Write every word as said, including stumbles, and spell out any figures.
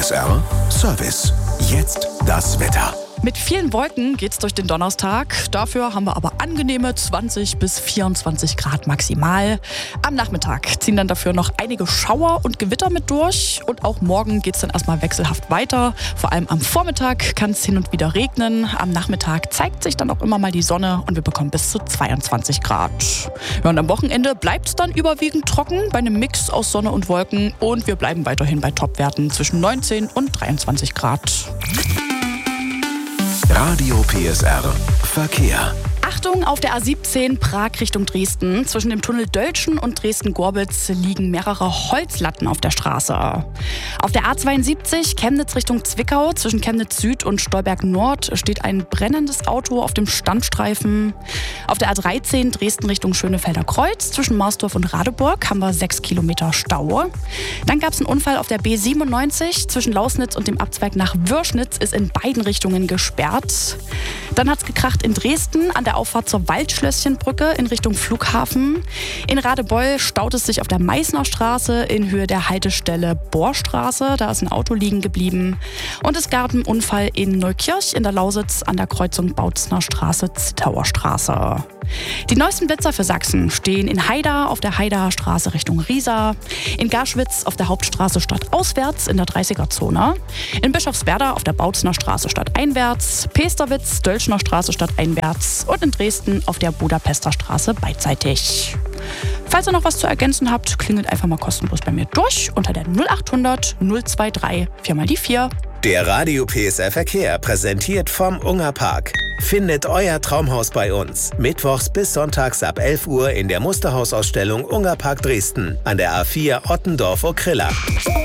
S R Service. Jetzt das Wetter. Mit vielen Wolken geht's durch den Donnerstag. Dafür haben wir aber angenehme zwanzig bis vierundzwanzig Grad maximal. Am Nachmittag ziehen dann dafür noch einige Schauer und Gewitter mit durch. Und auch morgen geht's dann erstmal wechselhaft weiter. Vor allem am Vormittag kann es hin und wieder regnen. Am Nachmittag zeigt sich dann auch immer mal die Sonne und wir bekommen bis zu zweiundzwanzig Grad. Ja, und am Wochenende bleibt es dann überwiegend trocken bei einem Mix aus Sonne und Wolken. Und wir bleiben weiterhin bei Topwerten zwischen neunzehn und dreiundzwanzig Grad. Radio P S R Verkehr. Achtung, auf der A siebzehn Prag Richtung Dresden. Zwischen dem Tunnel Döltschen und Dresden-Gorbitz liegen mehrere Holzlatten auf der Straße. Auf der A zweiundsiebzig Chemnitz Richtung Zwickau zwischen Chemnitz Süd und Stolberg Nord steht ein brennendes Auto auf dem Standstreifen. Auf der A dreizehn Dresden Richtung Schönefelder Kreuz zwischen Marsdorf und Radeburg haben wir sechs Kilometer Stau. Dann gab es einen Unfall auf der B siebenundneunzig zwischen Lausnitz und dem Abzweig nach Würschnitz ist in beiden Richtungen gesperrt. Dann hat es gekracht in Dresden an der Auffahrt zur Waldschlösschenbrücke in Richtung Flughafen. In Radebeul staut es sich auf der Meißner Straße in Höhe der Haltestelle Bohrstraße. Da ist ein Auto liegen geblieben. Und es gab einen Unfall in Neukirch in der Lausitz an der Kreuzung Bautzner Straße, Zittauer Straße. Die neuesten Blitzer für Sachsen stehen in Haida auf der Haidaer Straße Richtung Riesa, in Garschwitz auf der Hauptstraße stadtauswärts in der dreißiger-Zone, in Bischofswerda auf der Bautzner Straße stadteinwärts, Pesterwitz, Dölschner Straße stadteinwärts und in Dresden auf der Budapester Straße beidseitig. Falls ihr noch was zu ergänzen habt, klingelt einfach mal kostenlos bei mir durch unter der null achthundert null dreiundzwanzig vier mal die vier. Der Radio P S R Verkehr präsentiert vom Ungerpark. Findet euer Traumhaus bei uns. Mittwochs bis sonntags ab elf Uhr in der Musterhausausstellung Ungerpark Dresden an der A vier Ottendorf-Okrilla.